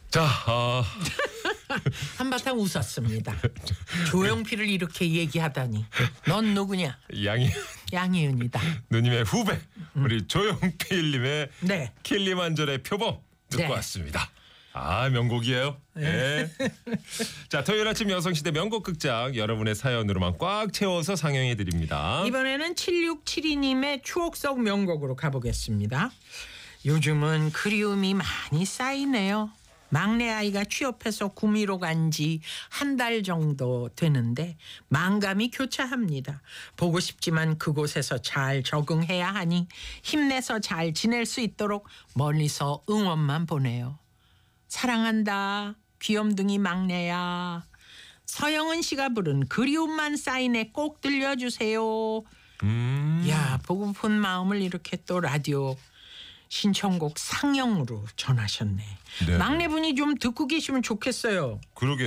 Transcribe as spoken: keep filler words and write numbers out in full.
자, 어... 한바탕 웃었습니다. 조용필을 이렇게 얘기하다니. 넌 누구냐? 양희 양희은이다. 누님의 후배 우리 조용필님의 네. 킬리만절의 표범 듣고 네. 왔습니다. 아, 명곡이에요. 네. 자, 토요일 아침 여성시대 명곡 극장 여러분의 사연으로만 꽉 채워서 상영해 드립니다. 이번에는 칠육칠이님의 추억 속 명곡으로 가보겠습니다. 요즘은 그리움이 많이 쌓이네요. 막내 아이가 취업해서 구미로 간 지 한 달 정도 되는데 만감이 교차합니다. 보고 싶지만 그곳에서 잘 적응해야 하니 힘내서 잘 지낼 수 있도록 멀리서 응원만 보내요. 사랑한다. 귀염둥이 막내야. 서영은 씨가 부른 그리움만 쌓이네 꼭 들려주세요. 음. 야, 보고픈 마음을 이렇게 또 라디오 신청곡 상영으로 전하셨네. 네. 막내분이 좀 듣고 계시면 좋겠어요. 그러게.